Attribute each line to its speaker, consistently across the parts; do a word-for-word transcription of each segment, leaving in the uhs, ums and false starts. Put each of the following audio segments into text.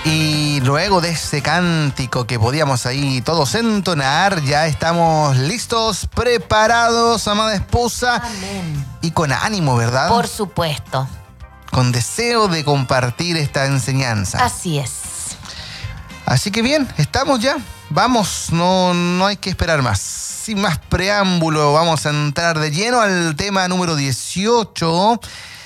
Speaker 1: Y luego de ese cántico que podíamos ahí todos entonar, ya estamos listos, preparados, amada esposa.
Speaker 2: Amén.
Speaker 1: Y con ánimo, ¿verdad?
Speaker 2: Por supuesto.
Speaker 1: Con deseo de compartir esta enseñanza.
Speaker 2: Así es.
Speaker 1: Así que bien, estamos ya. Vamos, no, no hay que esperar más. Sin más preámbulo, vamos a entrar de lleno al tema número dieciocho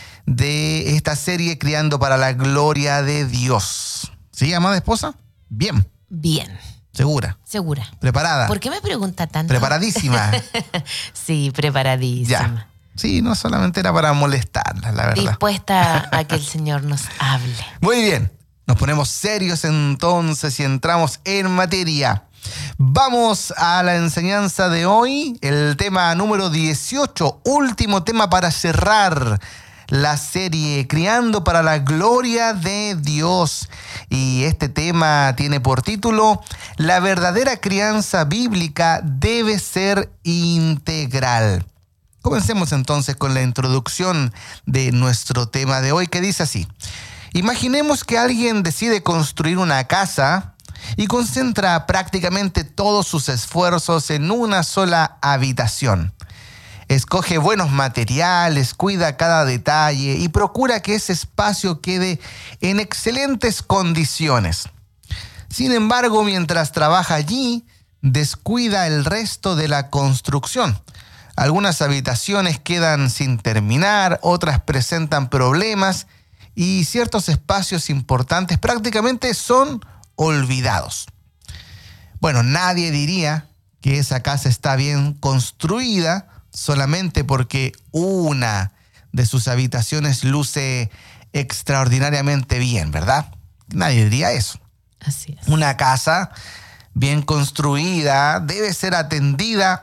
Speaker 1: de esta serie Criando para la Gloria de Dios. ¿Sí, amada esposa? Bien.
Speaker 2: Bien.
Speaker 1: ¿Segura?
Speaker 2: Segura.
Speaker 1: ¿Preparada?
Speaker 2: ¿Por qué me pregunta tanto?
Speaker 1: ¿Preparadísima?
Speaker 2: Sí, preparadísima.
Speaker 1: Ya. Sí, no solamente era para molestarla, la verdad.
Speaker 2: Dispuesta a que el Señor nos hable.
Speaker 1: Muy bien. Nos ponemos serios entonces y entramos en materia. Vamos a la enseñanza de hoy, el tema número dieciocho, último tema para cerrar la serie Criando para la Gloria de Dios. Y este tema tiene por título: La verdadera crianza bíblica debe ser integral. Comencemos entonces con la introducción de nuestro tema de hoy, que dice así. Imaginemos que alguien decide construir una casa y concentra prácticamente todos sus esfuerzos en una sola habitación. Escoge buenos materiales, cuida cada detalle y procura que ese espacio quede en excelentes condiciones. Sin embargo, mientras trabaja allí, descuida el resto de la construcción. Algunas habitaciones quedan sin terminar, otras presentan problemas y ciertos espacios importantes prácticamente son olvidados. Bueno, nadie diría que esa casa está bien construida solamente porque una de sus habitaciones luce extraordinariamente bien, ¿verdad? Nadie diría eso.
Speaker 2: Así es.
Speaker 1: Una casa bien construida debe ser atendida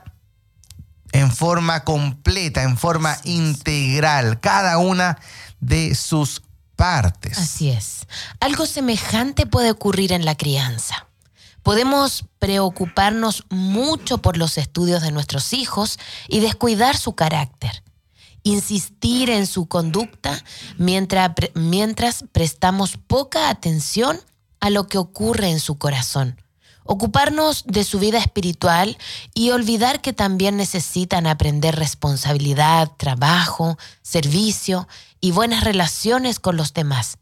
Speaker 1: en forma completa, en forma Así integral, es. Cada una de sus partes.
Speaker 2: Así es. Algo semejante puede ocurrir en la crianza. Podemos preocuparnos mucho por los estudios de nuestros hijos y descuidar su carácter. Insistir en su conducta mientras, mientras prestamos poca atención a lo que ocurre en su corazón. Ocuparnos de su vida espiritual y olvidar que también necesitan aprender responsabilidad, trabajo, servicio y buenas relaciones con los demás.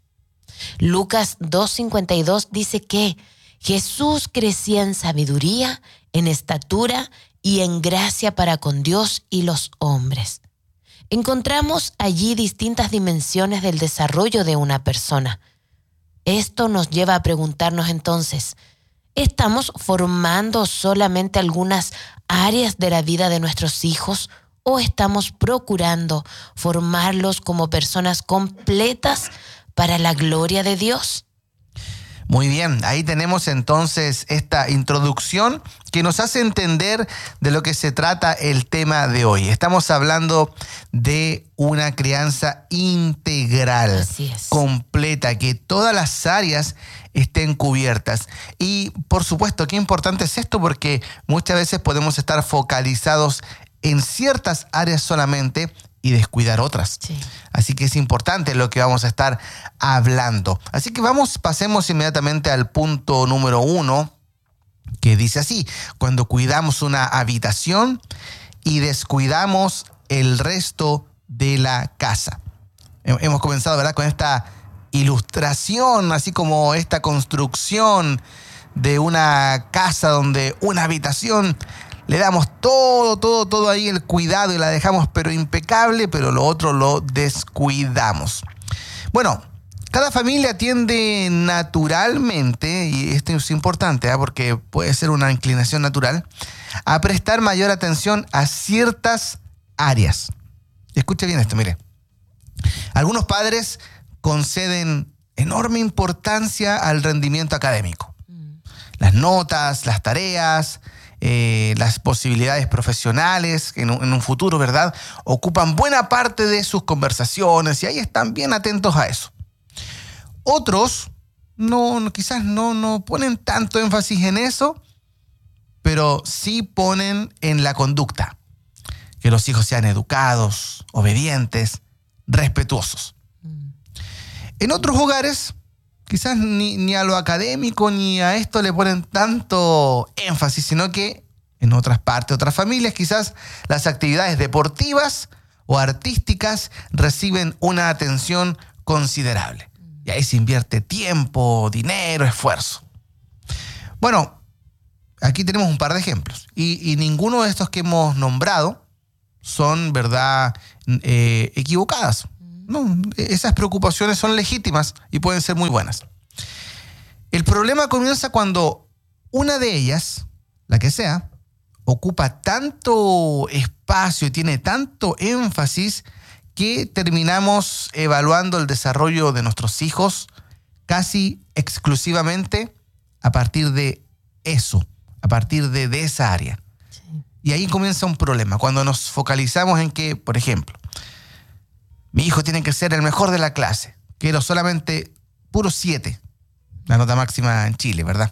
Speaker 2: Lucas dos cincuenta y dos dice que Jesús crecía en sabiduría, en estatura y en gracia para con Dios y los hombres. Encontramos allí distintas dimensiones del desarrollo de una persona. Esto nos lleva a preguntarnos entonces, ¿estamos formando solamente algunas áreas de la vida de nuestros hijos o estamos procurando formarlos como personas completas para la gloria de Dios?
Speaker 1: Muy bien, ahí tenemos entonces esta introducción que nos hace entender de lo que se trata el tema de hoy. Estamos hablando de una crianza integral,
Speaker 2: Así es.
Speaker 1: Completa, que todas las áreas estén cubiertas. Y por supuesto, qué importante es esto, porque muchas veces podemos estar focalizados en ciertas áreas solamente y descuidar otras.
Speaker 2: Sí.
Speaker 1: Así que es importante lo que vamos a estar hablando. Así que vamos, pasemos inmediatamente al punto número uno, que dice así: cuando cuidamos una habitación y descuidamos el resto de la casa. Hemos comenzado, ¿verdad?, con esta ilustración, así como esta construcción de una casa donde una habitación le damos todo, todo, todo ahí el cuidado y la dejamos pero impecable, pero lo otro lo descuidamos. Bueno, cada familia tiende naturalmente, y esto es importante, ¿eh? porque puede ser una inclinación natural, a prestar mayor atención a ciertas áreas. Escuche bien esto, mire. Algunos padres conceden enorme importancia al rendimiento académico. Las notas, las tareas, Eh, las posibilidades profesionales en un, en un futuro, ¿verdad?, ocupan buena parte de sus conversaciones y ahí están bien atentos a eso. Otros no, no quizás no, no ponen tanto énfasis en eso, pero sí ponen en la conducta. Que los hijos sean educados, obedientes, respetuosos. Mm. En otros hogares quizás ni, ni a lo académico ni a esto le ponen tanto énfasis, sino que en otras partes, otras familias, quizás las actividades deportivas o artísticas reciben una atención considerable. Y ahí se invierte tiempo, dinero, esfuerzo. Bueno, aquí tenemos un par de ejemplos. Y, y ninguno de estos que hemos nombrado son, ¿verdad?, eh, equivocadas. No, esas preocupaciones son legítimas y pueden ser muy buenas. El problema comienza cuando una de ellas, la que sea, ocupa tanto espacio y tiene tanto énfasis que terminamos evaluando el desarrollo de nuestros hijos casi exclusivamente a partir de eso, a partir de, de esa área. Sí. Y ahí comienza un problema, cuando nos focalizamos en que, por ejemplo, mi hijo tiene que ser el mejor de la clase, quiero solamente puro siete, la nota máxima en Chile, ¿verdad?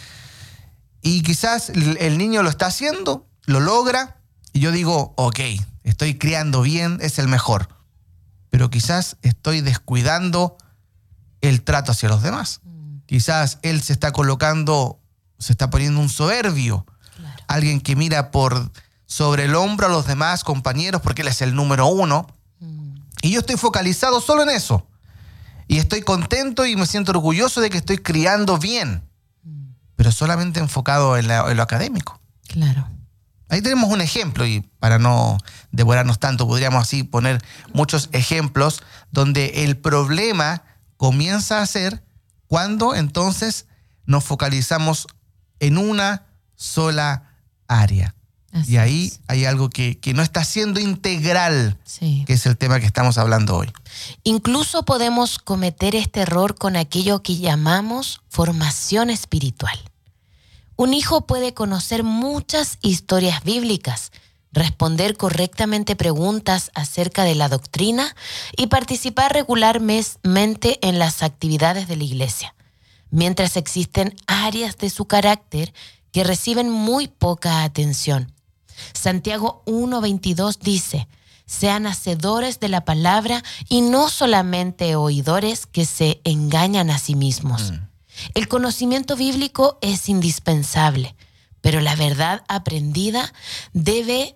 Speaker 1: Y quizás el niño lo está haciendo, lo logra, y yo digo, ok, estoy criando bien, es el mejor. Pero quizás estoy descuidando el trato hacia los demás. Mm. Quizás él se está colocando, se está poniendo un soberbio. Claro. Alguien que mira por sobre el hombro a los demás compañeros porque él es el número uno. Mm. Y yo estoy focalizado solo en eso. Y estoy contento y me siento orgulloso de que estoy criando bien. Pero solamente enfocado en, la, en lo académico.
Speaker 2: Claro.
Speaker 1: Ahí tenemos un ejemplo, y para no devorarnos tanto, podríamos así poner muchos ejemplos donde el problema comienza a ser cuando entonces nos focalizamos en una sola área. Así y ahí es. Hay algo que, que no está siendo integral, sí. Que es el tema que estamos hablando hoy.
Speaker 2: Incluso podemos cometer este error con aquello que llamamos formación espiritual. Un hijo puede conocer muchas historias bíblicas, responder correctamente preguntas acerca de la doctrina y participar regularmente en las actividades de la iglesia, mientras existen áreas de su carácter que reciben muy poca atención. Santiago uno veintidós dice: sean hacedores de la palabra y no solamente oidores que se engañan a sí mismos. Mm. El conocimiento bíblico es indispensable, pero la verdad aprendida debe,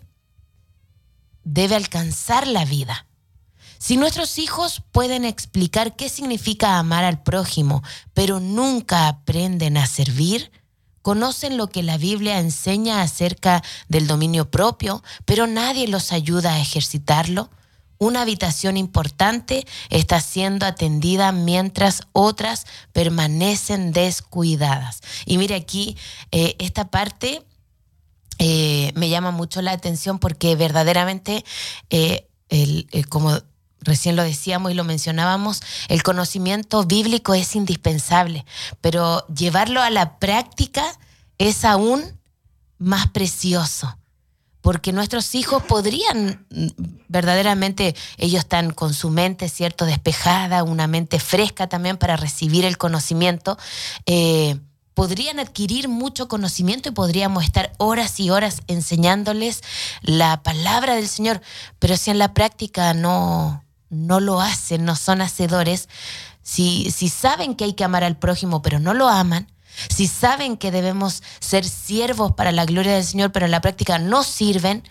Speaker 2: debe alcanzar la vida. Si nuestros hijos pueden explicar qué significa amar al prójimo, pero nunca aprenden a servir, conocen lo que la Biblia enseña acerca del dominio propio, pero nadie los ayuda a ejercitarlo, una habitación importante está siendo atendida mientras otras permanecen descuidadas. Y mire aquí, eh, esta parte eh, me llama mucho la atención porque verdaderamente, eh, el, el, como recién lo decíamos y lo mencionábamos, el conocimiento bíblico es indispensable, pero llevarlo a la práctica es aún más precioso. Porque nuestros hijos podrían, verdaderamente, ellos están con su mente, ¿cierto?, despejada, una mente fresca también para recibir el conocimiento. Eh, podrían adquirir mucho conocimiento y podríamos estar horas y horas enseñándoles la palabra del Señor. Pero si en la práctica no, no lo hacen, no son hacedores, si, si saben que hay que amar al prójimo pero no lo aman, si saben que debemos ser siervos para la gloria del Señor, pero en la práctica no sirven,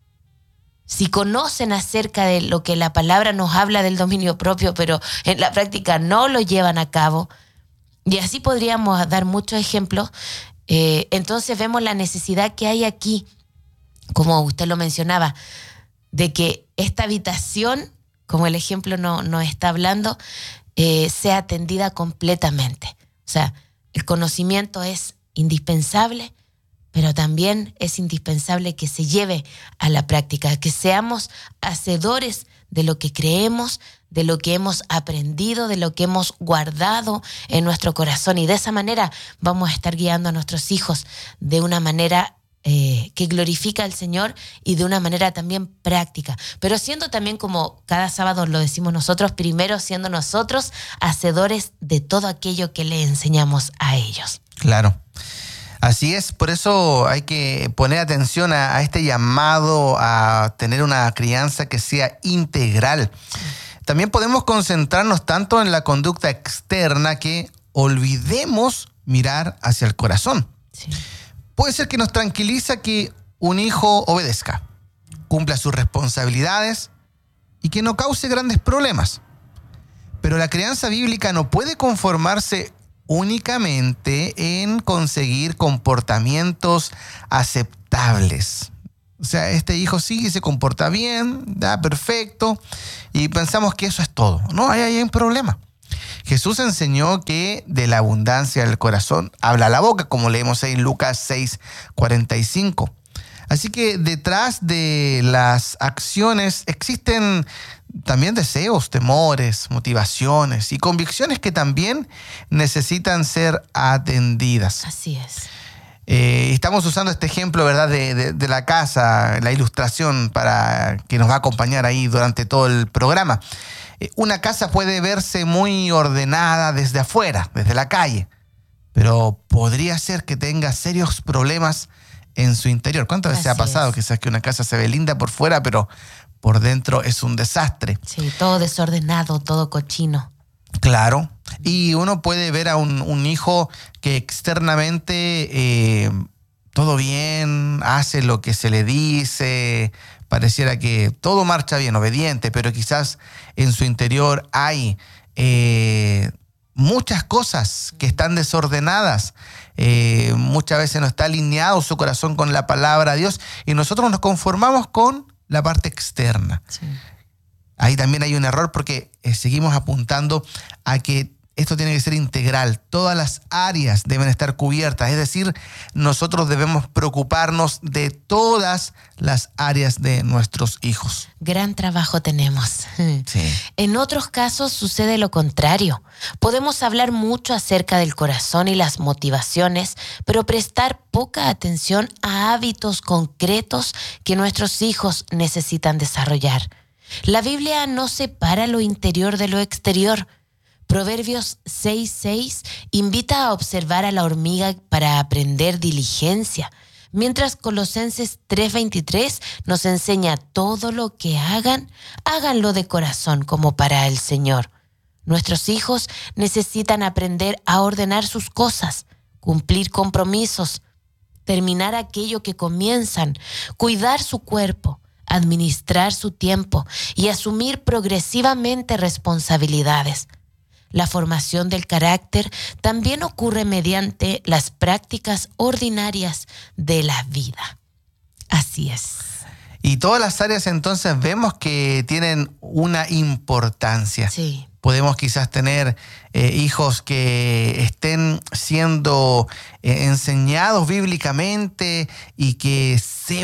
Speaker 2: si conocen acerca de lo que la palabra nos habla del dominio propio, pero en la práctica no lo llevan a cabo, y así podríamos dar muchos ejemplos, eh, entonces vemos la necesidad que hay aquí, como usted lo mencionaba, de que esta habitación, como el ejemplo no, nos está hablando, eh, sea atendida completamente. O sea, el conocimiento es indispensable, pero también es indispensable que se lleve a la práctica, que seamos hacedores de lo que creemos, de lo que hemos aprendido, de lo que hemos guardado en nuestro corazón. Y de esa manera vamos a estar guiando a nuestros hijos de una manera eh, que glorifica al Señor y de una manera también práctica. Pero siendo también, como cada sábado lo decimos nosotros, primero siendo nosotros hacedores de todo aquello que le enseñamos a ellos.
Speaker 1: Claro. Así es, por eso hay que poner atención a, a este llamado a tener una crianza que sea integral. También podemos concentrarnos tanto en la conducta externa que olvidemos mirar hacia el corazón.
Speaker 2: Sí.
Speaker 1: Puede ser que nos tranquiliza que un hijo obedezca, cumpla sus responsabilidades y que no cause grandes problemas. Pero la crianza bíblica no puede conformarse únicamente en conseguir comportamientos aceptables. O sea, este hijo sí se comporta bien, da perfecto, y pensamos que eso es todo. No, ahí hay un problema. Jesús enseñó que de la abundancia del corazón habla la boca, como leemos en Lucas seis cuarenta y cinco. Así que detrás de las acciones existen también deseos, temores, motivaciones y convicciones que también necesitan ser atendidas.
Speaker 2: Así es.
Speaker 1: Eh, estamos usando este ejemplo, ¿verdad?, de, de, de la casa, la ilustración para que nos va a acompañar ahí durante todo el programa. Eh, una casa puede verse muy ordenada desde afuera, desde la calle, pero podría ser que tenga serios problemas en su interior. ¿Cuántas veces
Speaker 2: Así
Speaker 1: ha pasado
Speaker 2: es.
Speaker 1: quizás que una casa se ve linda por fuera, pero por dentro es un desastre?
Speaker 2: Sí, todo desordenado, todo cochino.
Speaker 1: Claro. Y uno puede ver a un, un hijo que externamente eh, todo bien, hace lo que se le dice, pareciera que todo marcha bien, obediente, pero quizás en su interior hay eh, muchas cosas que están desordenadas. Eh, muchas veces no está alineado su corazón con la palabra de Dios y nosotros nos conformamos con la parte externa.
Speaker 2: Sí.
Speaker 1: Ahí también hay un error porque eh, seguimos apuntando a que esto tiene que ser integral. Todas las áreas deben estar cubiertas. Es decir, nosotros debemos preocuparnos de todas las áreas de nuestros hijos.
Speaker 2: Gran trabajo tenemos.
Speaker 1: Sí.
Speaker 2: En otros casos sucede lo contrario. Podemos hablar mucho acerca del corazón y las motivaciones, pero prestar poca atención a hábitos concretos que nuestros hijos necesitan desarrollar. La Biblia no separa lo interior de lo exterior. Proverbios seis seis invita a observar a la hormiga para aprender diligencia, mientras Colosenses tres veintitrés nos enseña todo lo que hagan, háganlo de corazón como para el Señor. Nuestros hijos necesitan aprender a ordenar sus cosas, cumplir compromisos, terminar aquello que comienzan, cuidar su cuerpo, administrar su tiempo y asumir progresivamente responsabilidades. La formación del carácter también ocurre mediante las prácticas ordinarias de la vida. Así es.
Speaker 1: Y todas las áreas entonces vemos que tienen una importancia.
Speaker 2: Sí.
Speaker 1: Podemos quizás tener eh, hijos que estén siendo eh, enseñados bíblicamente y que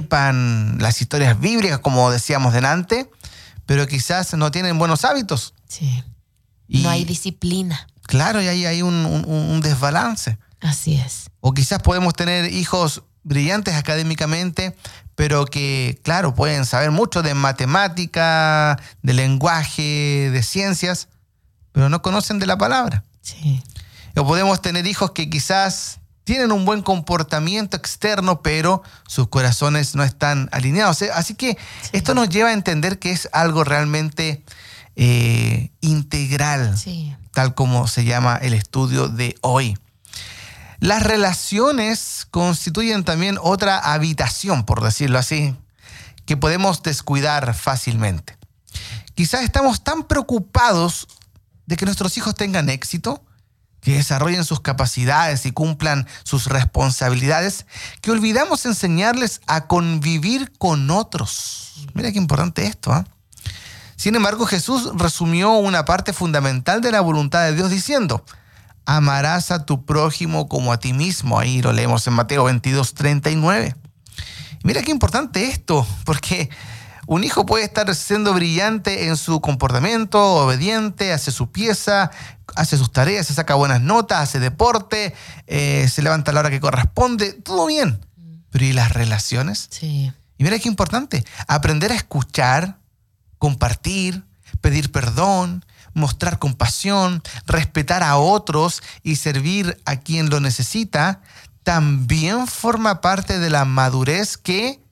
Speaker 1: sepan las historias bíblicas, como decíamos delante, pero quizás no tienen buenos hábitos.
Speaker 2: Sí.
Speaker 1: Y,
Speaker 2: no hay disciplina.
Speaker 1: Claro, y ahí hay un, un, un desbalance.
Speaker 2: Así es.
Speaker 1: O quizás podemos tener hijos brillantes académicamente, pero que, claro, pueden saber mucho de matemática, de lenguaje, de ciencias, pero no conocen de la palabra.
Speaker 2: Sí.
Speaker 1: O podemos tener hijos que quizás tienen un buen comportamiento externo, pero sus corazones no están alineados. Así que sí. Esto nos lleva a entender que es algo realmente eh, integral,
Speaker 2: sí.
Speaker 1: tal como se llama el estudio de hoy. Las relaciones constituyen también otra habitación, por decirlo así, que podemos descuidar fácilmente. Quizás estamos tan preocupados de que nuestros hijos tengan éxito, que desarrollen sus capacidades y cumplan sus responsabilidades, que olvidamos enseñarles a convivir con otros. Mira qué importante esto, ¿eh? Sin embargo, Jesús resumió una parte fundamental de la voluntad de Dios diciendo: amarás a tu prójimo como a ti mismo. Ahí lo leemos en Mateo veintidós treinta y nueve. Mira qué importante esto, porque un hijo puede estar siendo brillante en su comportamiento, obediente, hace su pieza, hace sus tareas, se saca buenas notas, hace deporte, eh, se levanta a la hora que corresponde, todo bien. Pero ¿y las relaciones?
Speaker 2: Sí.
Speaker 1: Y mira qué importante, aprender a escuchar, compartir, pedir perdón, mostrar compasión, respetar a otros y servir a quien lo necesita, también forma parte de la madurez que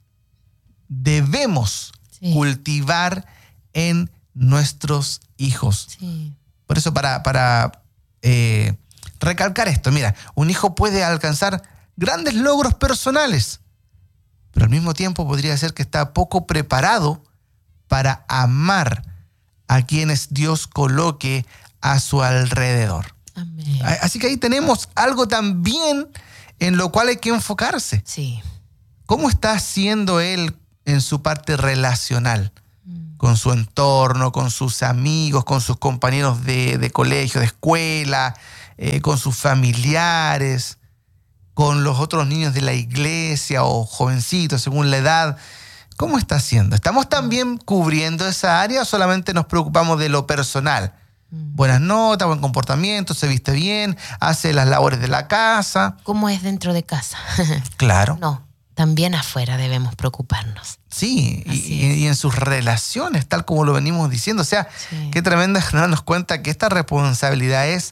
Speaker 1: debemos sí. cultivar en nuestros hijos.
Speaker 2: Sí.
Speaker 1: Por eso, para, para eh, recalcar esto. Mira, un hijo puede alcanzar grandes logros personales, pero al mismo tiempo podría ser que está poco preparado para amar a quienes Dios coloque a su alrededor.
Speaker 2: Amén.
Speaker 1: Así que ahí tenemos algo también en lo cual hay que enfocarse.
Speaker 2: Sí.
Speaker 1: ¿Cómo está haciendo él en su parte relacional? Con su entorno, con sus amigos, con sus compañeros de, de colegio, de escuela, eh, con sus familiares, con los otros niños de la iglesia o jovencitos, según la edad. ¿Cómo está haciendo? ¿Estamos también cubriendo esa área o solamente nos preocupamos de lo personal? Buenas notas, buen comportamiento, se viste bien, hace las labores de la casa.
Speaker 2: ¿Cómo es dentro de casa?
Speaker 1: Claro.
Speaker 2: No, también afuera debemos preocuparnos.
Speaker 1: Sí, y, y en sus relaciones, tal como lo venimos diciendo. O sea, sí. Qué tremenda es darnos cuenta que esta responsabilidad es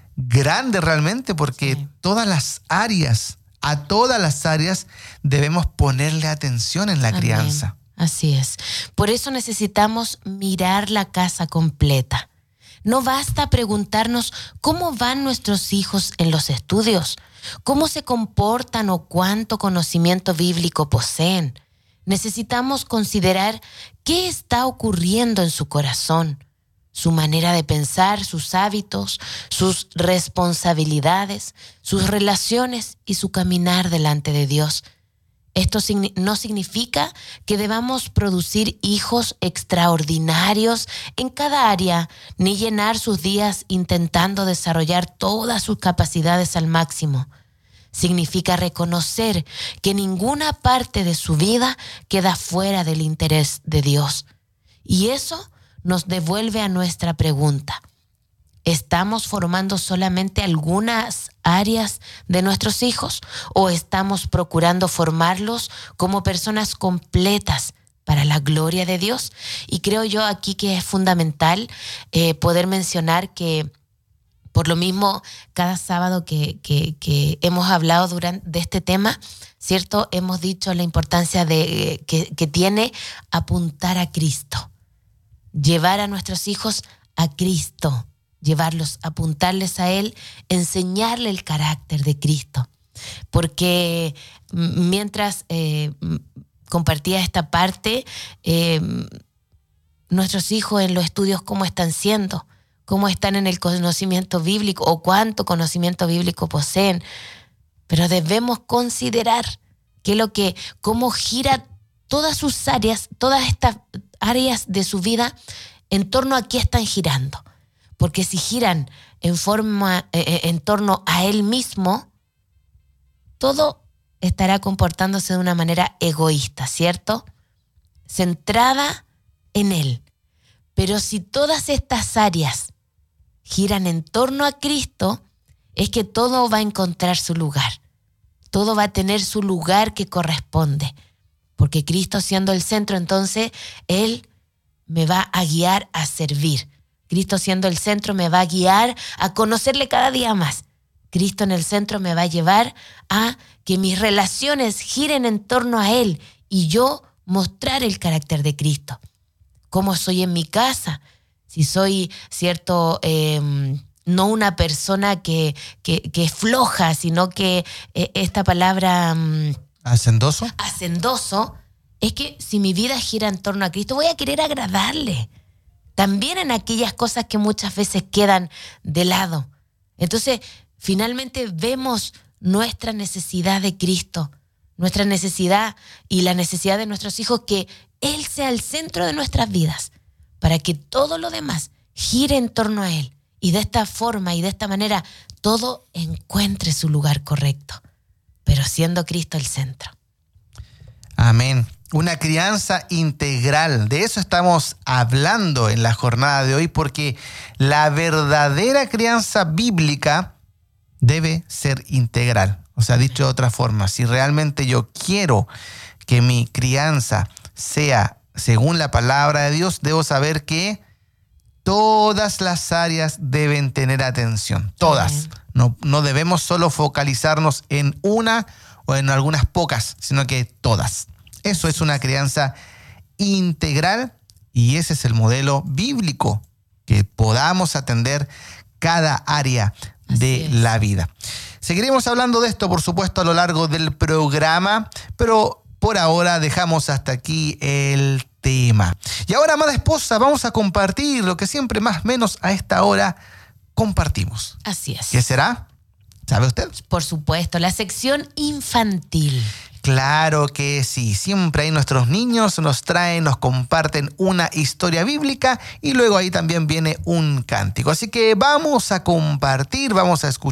Speaker 1: grande realmente, porque sí. todas las áreas, a todas las áreas debemos ponerle atención en la Amén. Crianza.
Speaker 2: Así es. Por eso necesitamos mirar la casa completa. No basta preguntarnos cómo van nuestros hijos en los estudios, cómo se comportan o cuánto conocimiento bíblico poseen. Necesitamos considerar qué está ocurriendo en su corazón, su manera de pensar, sus hábitos, sus responsabilidades, sus relaciones y su caminar delante de Dios. Esto no significa que debamos producir hijos extraordinarios en cada área, ni llenar sus días intentando desarrollar todas sus capacidades al máximo. Significa reconocer que ninguna parte de su vida queda fuera del interés de Dios. Y eso nos devuelve a nuestra pregunta. ¿Estamos formando solamente algunas áreas de nuestros hijos o estamos procurando formarlos como personas completas para la gloria de Dios? Y creo yo aquí que es fundamental eh, poder mencionar que por lo mismo cada sábado que, que, que hemos hablado durante, de este tema, ¿cierto? Hemos dicho la importancia de, que, que tiene apuntar a Cristo, llevar a nuestros hijos a Cristo, llevarlos, apuntarles a Él, enseñarle el carácter de Cristo. Porque mientras eh, compartía esta parte, eh, nuestros hijos en los estudios, ¿cómo están siendo? ¿Cómo están en el conocimiento bíblico? ¿O cuánto conocimiento bíblico poseen? Pero debemos considerar que lo que, cómo gira todas sus áreas, todas estas áreas de su vida, en torno a qué están girando. Porque si giran en forma, eh, en torno a él mismo, todo estará comportándose de una manera egoísta, ¿cierto? Centrada en él. Pero si todas estas áreas giran en torno a Cristo, es que todo va a encontrar su lugar. Todo va a tener su lugar que corresponde. Porque Cristo siendo el centro, entonces Él me va a guiar a servir. Cristo siendo el centro me va a guiar a conocerle cada día más. Cristo en el centro me va a llevar a que mis relaciones giren en torno a Él y yo mostrar el carácter de Cristo. ¿Cómo soy en mi casa? Si soy, cierto, eh, no una persona que, que, que es floja, sino que eh, esta palabra... Um,
Speaker 1: ¿Hacendoso?
Speaker 2: Hacendoso, es que si mi vida gira en torno a Cristo, voy a querer agradarle. También en aquellas cosas que muchas veces quedan de lado. Entonces, finalmente vemos nuestra necesidad de Cristo, nuestra necesidad y la necesidad de nuestros hijos, que Él sea el centro de nuestras vidas, para que todo lo demás gire en torno a Él. Y de esta forma y de esta manera, todo encuentre su lugar correcto, pero siendo Cristo el centro.
Speaker 1: Amén. Una crianza integral. De eso estamos hablando en la jornada de hoy, porque la verdadera crianza bíblica debe ser integral. O sea, dicho de otra forma, si realmente yo quiero que mi crianza sea según la palabra de Dios, debo saber que todas las áreas deben tener atención. Todas. No, no debemos solo focalizarnos en una o en algunas pocas, sino que todas. Eso es una crianza integral y ese es el modelo bíblico, que podamos atender cada área de la vida. Seguiremos hablando de esto, por supuesto, a lo largo del programa, pero por ahora dejamos hasta aquí el tema. Y ahora, amada esposa, vamos a compartir lo que siempre más o menos a esta hora compartimos.
Speaker 2: Así es.
Speaker 1: ¿Qué será? ¿Sabe usted?
Speaker 2: Por supuesto, la sección infantil.
Speaker 1: Claro que sí, siempre ahí nuestros niños nos traen, nos comparten una historia bíblica y luego ahí también viene un cántico. Así que vamos a compartir, vamos a escuchar